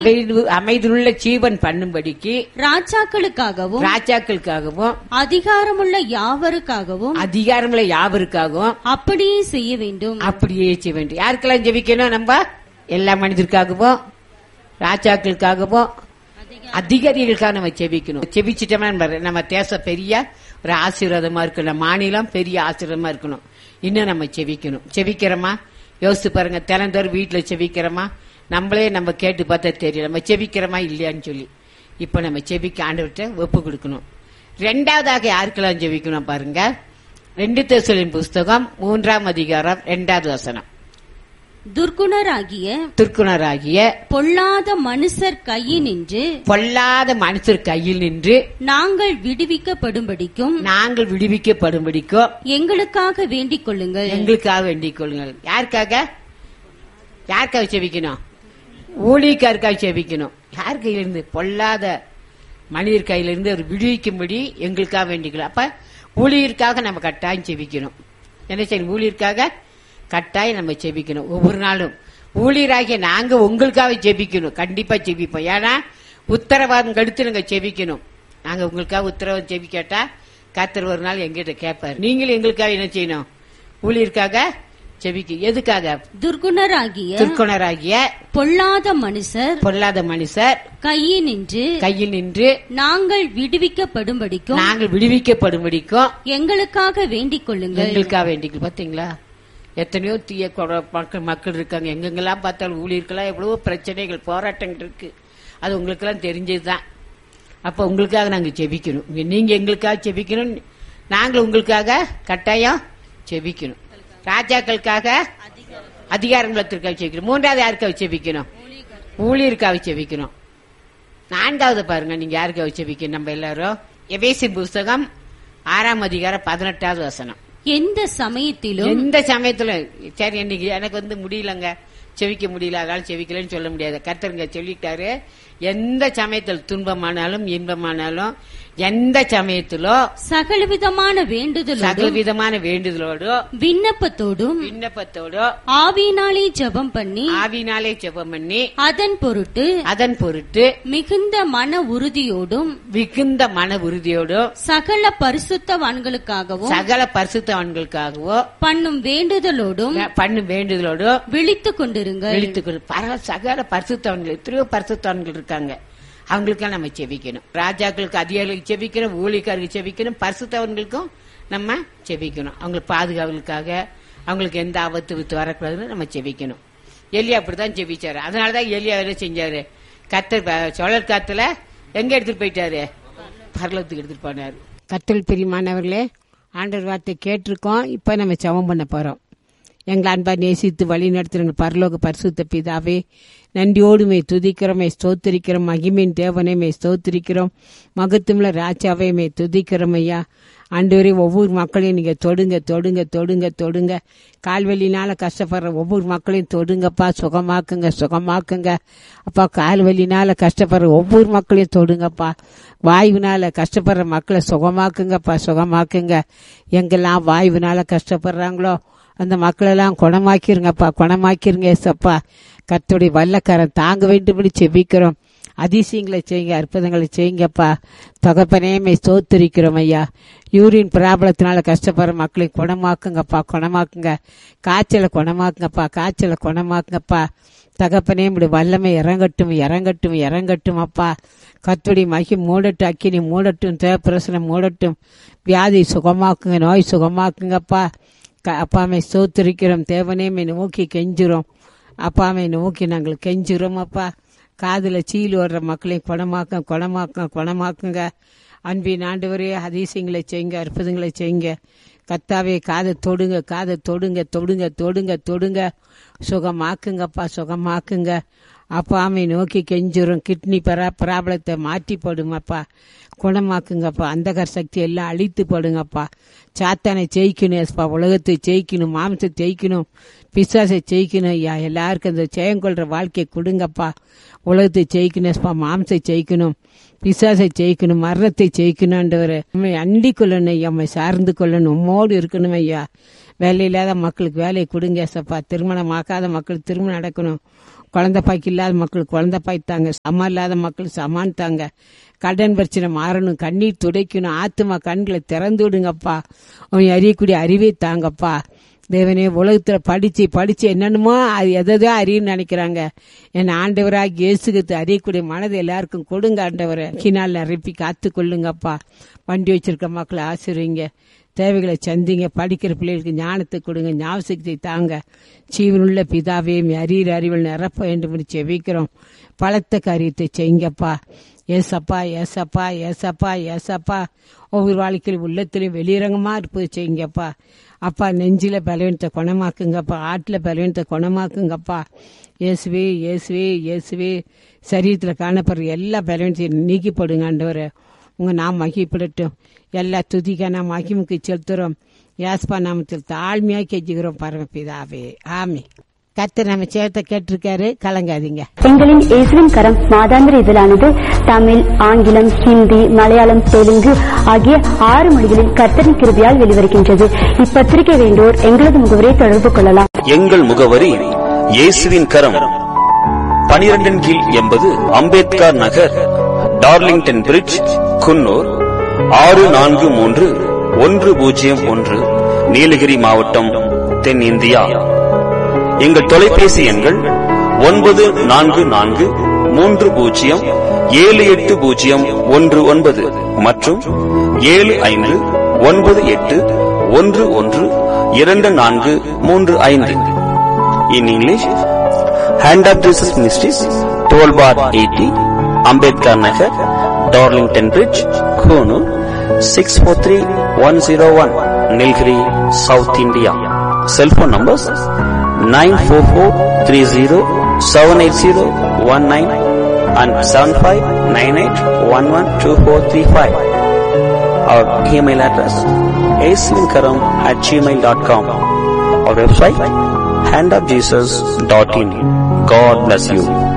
அமைதியுள்ள ஜீவன் பண்ணும்படிக்கு ராஜாக்களுக்காகவும் அதிகாரமுள்ள யாவருக்காகவும் அப்படியே செய்ய வேண்டும். யாருக்கெல்லாம் ஜெபிக்கணும்? நம்ம எல்லா மனிதருக்காகவும் ராஜாக்களுக்காகவும் அதிகாரிகளுக்காக நம்ம ஜெபிக்கணும். ஜெபிச்சிட்டோம்னா நம்ம தேசம் பெரிய ஒரு ஆசீர்வாதமா இருக்கணும், மாநிலம் பெரிய ஆசீர்வாதமா இருக்கணும். இன்னும் நம்ம ஜெபிக்கணும். ஜெபிக்கிறோமா? யோசிச்சு பாருங்க. தினந்தோறும் வீட்டுல ஜெபிக்கிறோமா? நம்மளே நம்ம கேட்டு பார்த்தா தெரியல நம்ம செபிக்கிறோமா இல்லையான்னு சொல்லி. இப்ப நம்ம செபிக்க ஆண்டவர்கிட்ட ஒப்பு கொடுக்கணும். ரெண்டாவதாக யாருக்கெல்லாம் ஜெபிக்கணும் பாருங்க. 2 தெசலோனிக்கேயர் புஸ்தகம் 3ஆம் அதிகாரம் 2வது வசனம். துர்க்குணராகிய பொல்லாத மனுஷர் கையில் நின்று நாங்கள் விடுவிக்கப்படும்படிக்கும் எங்களுக்காக வேண்டிக் கொள்ளுங்கள். யாருக்காக ஜெபிக்கணும்? ஊழியக்காருக்காக ஜெபிக்கணும். யார் கையிலிருந்து? பொல்லாத மனிதர் கையிலிருந்து அவர் விடுவிக்கும்படி எங்களுக்காக வேண்டிக்கலாம். அப்ப ஊழியருக்காக நம்ம கட்டாயம் ஜெபிக்கணும். என்ன செய்யணும்? ஊழியருக்காக கட்டாயம் நம்ம ஜெபிக்கணும். ஒவ்வொரு நாளும் ஊழியராகிய நாங்க உங்களுக்காக ஜெபிக்கணும். கண்டிப்பா ஜெபிப்போம். ஏன்னா உத்தரவாதம் கடுத்து நாங்க ஜெபிக்கணும். நாங்க உங்களுக்காக உத்தரவாதம் ஜெபிக்காட்டா கர்த்தர் ஒரு நாள் எங்கிட்ட கேட்பாரு. நீங்களும் எங்களுக்காக என்ன செய்யணும்? ஊழியருக்காக ஜெபிக்க. எதுக்காக? துர்க்குணராகிய பொல்லாத மனுஷர் கையில் நின்று நாங்கள் விடுவிக்கப்படும்படிக்கும் எங்களுக்காக வேண்டிக் கொள்ளுங்கள். பாத்தீங்களா? எத்தனையோ தீய மக்கள் இருக்காங்க. எங்கெங்கெல்லாம் பார்த்தாலும் ஊழியர்களா எவ்வளவோ பிரச்சனைகள், போராட்டங்கள் இருக்கு. அது உங்களுக்கு எல்லாம் தெரிஞ்சதுதான். அப்ப உங்களுக்காக நாங்க ஜெபிக்கணும். நீங்க எங்களுக்காக ஜெபிக்கணும், நாங்கள் உங்களுக்காக கட்டாயம் ஜெபிக்கணும். ராஜாக்களுக்காக அதிகாரங்களுக்காக ஜெபிக்கணும். 3வது யாருக்காக ஜெபிக்கணும்? ஊழியருக்காக ஜெபிக்கணும். 4வது பாருங்க, நீங்க யாருக்காக ஜெபிக்கணும்? நம்ம எல்லாரும் எபேசியர் புஸ்தகம் 6ஆம் அதிகாரம் 18வது வசனம். எந்த சமயத்திலும் சரி இன்னைக்கு எனக்கு முடியலங்க, செவிக்க முடியல, அதனால செவிக்கலன்னு சொல்ல முடியாது. கர்த்தருங்க சொல்லிட்டாரு, எந்த சமயத்தில் துன்பமானாலும் இன்பமானாலும் எந்த சமயத்திலோ சகலவிதமான வேண்டுதலோடு விண்ணப்பத்தோடும் ஆவியினாலே ஜெபம் பண்ணி அதன் பொருட்டு மிகுந்த மன உறுதியோடும் சகல பரிசுத்தவான்களுக்காகவும் பண்ணும் வேண்டுதலோடும் விழித்துக் கொண்டிருங்கள். சகல பரிசுத்தவான்கள், எத்தனையோ பரிசுத்தவான்கள் இருக்காங்க. அவங்களுக்கெல்லாம் நம்ம செபிக்கணும். ராஜாக்களுக்கு அதிகாரிகளுக்கு செபிக்கணும், ஊழியக்காரர்களுக்கு செபிக்கணும், பரிசுத்தவர்களுக்கும் நம்ம செபிக்கணும். அவங்களுக்கு பாதுகாவலுக்காக, அவங்களுக்கு எந்த ஆபத்து வித்து வரக்கூடாதுன்னு நம்ம செபிக்கணும். எலியா அப்படித்தான் செபிச்சாரு. அதனாலதான் எலியா என்ன செஞ்சாரு? கர்த்தர் சோழர் காத்துல எங்க எடுத்துட்டு போயிட்டாரு? பரலோகத்துக்கு எடுத்துட்டு போனாரு. கர்த்தர் பிரியமானவர்களே, ஆண்டவர் வார்த்தை கேட்டிருக்கோம். இப்ப நம்ம ஜெபம் பண்ண போறோம். எங்களை அன்பா நேசித்து வழி நடத்துகிற பரலோக பரிசுத்த பிதாவே, நன்றியோடுமே துதிக்கிறோமே, ஸ்தோத்திரிக்கிறோம். மகிமையின் தேவனையுமே ஸ்தோத்திரிக்கிறோம். மகத்துவமுள்ள ராஜாவையுமே துதிக்கிறோம். ஐயா ஆண்டவரே, ஒவ்வொரு மக்களையும் நீங்க தொடுங்க. கால்வலினால கஷ்டப்படுற ஒவ்வொரு மக்களையும் தொடுங்கப்பா, சுகமாக்குங்க. அப்பா, கால்வலினால கஷ்டப்படுற ஒவ்வொரு மக்களையும் தொடுங்கப்பா. வாயுவினால கஷ்டப்படுற மக்களை சுகமாக்குங்க. எங்கெல்லாம் வாயுவினால கஷ்டப்படுறாங்களோ அந்த மக்களெல்லாம் குணமாக்கிருங்க ஏசப்பா. கர்த்தருடைய வல்லக்கரம் தாங்க வேண்டும்படி செபிக்கிறோம். அதிசயங்களை செய்யுங்க, அற்புதங்களை செய்யுங்கப்பா. தகப்பனேமே ஸ்தோத்திரிக்கிறோம் ஐயா. யூரின் பிராபலத்தினால கஷ்டப்படுற மக்களை குணமாக்குங்க. காய்ச்சலை குணமாக்குங்கப்பா. தகப்பனே, உடைய வல்லமை இறங்கட்டும் அப்பா. கர்த்தருடைய மகி மூடட்டும், அக்கினி மூடட்டும், தேவப்பிரசனம் மூடட்டும். வியாதி சுகமாக்குங்க, நோய் சுகமாக்குங்கப்பா. அப்பாமை ஸ்தோத்திரிக்கிறோம். தேவனேமை நோக்கி கெஞ்சுறோம். அப்பாமை நோக்கி நாங்கள் கெஞ்சுறோம் அப்பா. காதுல சீல் ஓடுற மக்களை குணமாக்குங்க. அன்பின் ஆண்டவரே, அதிசயங்களை செய்யுங்க, அற்புதங்களை செய்யுங்க. கர்த்தாவே, காதை தொடுங்க. சுகமாக்குங்க. அப்பாமை நோக்கி கெஞ்சுறோம். கிட்னி பிராபலத்தை மாற்றி போடுங்கப்பா, குணமாக்குங்கப்பா. அந்தகர் சக்தி எல்லாம் அழித்து போடுங்கப்பா. சாத்தானை ஜெயிக்கணும், உலகத்தை ஜெயிக்கணும், மாம்சத்தை ஜெயிக்கணும், பிசாசை ஜெயிக்கணும் ஐயா. எல்லாருக்கும் அந்த ஜெயம் கொள்ற வாழ்க்கையை கொடுங்கப்பா. உலகத்தை ஜெயிக்கணும், மாம்சை ஜெயிக்கணும், பிசாசை ஜெயிக்கணும், மரணத்தை ஜெயிக்கணும்ன்றவரை உண்மை அண்டி கொள்ளணும் ஐயா. உண்மை சார்ந்து கொள்ளணும், உம்மோடு இருக்கணும் ஐயா. வேலை இல்லாத மக்களுக்கு வேலையை கொடுங்க சப்பா. திருமணம் ஆக்காத மக்களுக்கு திருமணம் நடக்கணும். குழந்தை பாய்க்கு இல்லாத மக்களுக்கு குழந்தை பாய்த்தாங்க. சமம் இல்லாத மக்களுக்கு சமான் தாங்க. கடன் பிரச்சனை மாறணும், கண்ணீர் துடைக்கணும், ஆத்துமா கண்களை திறந்து விடுங்கப்பா. அவன் அறியக்கூடிய அறிவை தாங்கப்பா. தேவனே, உலகத்துல படிச்சு என்னென்னமோ அது எதோ அறியுன்னு நினைக்கிறாங்க. என் ஆண்டவராக இயேசுக்கு அறியக்கூடிய மனதை எல்லாருக்கும் கொடுங்க ஆண்டவரை. கிணால் நிரப்பி காத்து கொள்ளுங்கப்பா. வண்டி வச்சிருக்க மக்களை ஆசிரியங்க, தேவைகளை சந்திங்க. படிக்கிற பிள்ளைகளுக்கு ஞானத்தை கொடுங்க, ஞாபகத்தை தாங்க. ஜீவனுள்ள பிதாவே, அறிகிற அறிவில் நிரப்ப வேண்டும் செவிக்கிறோம். பலத்த காரியத்தை செய்யுங்கப்பா. ஏசப்பா ஏசப்பா ஏசப்பா ஏசப்பா. ஒவ்வொரு வாழ்க்கையில் உள்ளத்திலையும் வெளியரங்கமா இருப்பது செய்யுங்கப்பா. அப்பா, நெஞ்சில பலவீனத்தை குணமாக்குங்கப்பா, ஆட்டுல பலவீனத்தை குணமாக்குங்கப்பா. இயேசுவே இயேசுவே இயேசுவே. சரீரத்தில் காணப்படுற எல்லா பலவீனத்தையும் நீக்கிப்படுங்க ஆண்டவரே. உங்க நாம் மகிப்படட்டும். எல்லா துதிக்கான மகிமுக்கு செலுத்துறோம். யாஸ்பா நாமத்தில் தாழ்மையா கெஞ்சுகிறோம் பரமபிதாவே, ஆமே. கர்த்தர் நம்ம சேர்த்த கேட்டிருக்காரு, கலங்காதீங்க. எங்களின் இயேசுவின் கரம் மாதாந்திர இதழானது தமிழ், ஆங்கிலம், ஹிந்தி, மலையாளம், தெலுங்கு ஆகிய 6 மொழிகளில் கர்த்தரின் கிருபையால் வெளிவருகின்றது. இப்பத்திரிகை வேண்டோர் எங்களது முகவரியை தொடர்பு கொள்ளலாம். எங்கள் முகவரி இயேசுவின் கரம், 12 கீழ் 80 அம்பேத்கர் நகர், டார்லிங்டன் பிரிட்ஜ், குன்னூர் 643101, நீலகிரி மாவட்டம், தென்னிந்தியா. எங்கள் தொலைபேசி எண்கள் 9443078019 மற்றும் 7598112435. In English, Hand of Jesus Ministries, 12/80, Ambedkar Nagar, Darlington Bridge, Konoor, 643101, Nilgiri, South India. Cell phone numbers 944307801 and 7598112435. Our email address aswinkaram@gmail.com. Our website handofjesus.in. God bless you.